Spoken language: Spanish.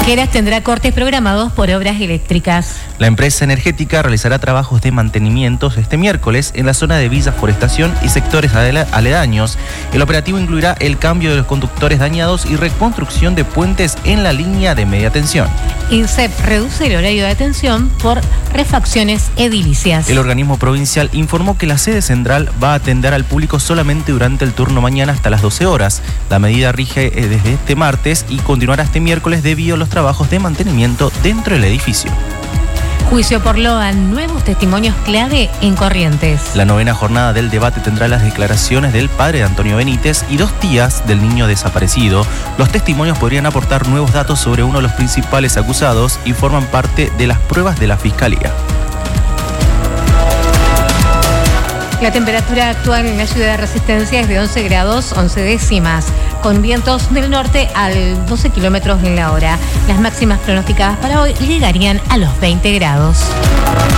Geras tendrá cortes programados por obras eléctricas. La empresa energética realizará trabajos de mantenimiento este miércoles en la zona de Villa Forestación y sectores aledaños. El operativo incluirá el cambio de los conductores dañados y reconstrucción de puentes en la línea de media tensión. INSEP reduce el horario de atención por refacciones edilicias. El organismo provincial informó que la sede central va a atender al público solamente durante el turno mañana hasta las 12 horas. La medida rige desde este martes y continuará este miércoles debido a los trabajos de mantenimiento dentro del edificio. Juicio por Loan, nuevos testimonios clave en Corrientes. La 9ª jornada del debate tendrá las declaraciones del padre de Antonio Benítez y 2 tías del niño desaparecido. Los testimonios podrían aportar nuevos datos sobre uno de los principales acusados y forman parte de las pruebas de la Fiscalía. La temperatura actual en la ciudad de Resistencia es de 11 grados 11 décimas, con vientos del norte al 12 kilómetros en la hora. Las máximas pronosticadas para hoy llegarían a los 20 grados.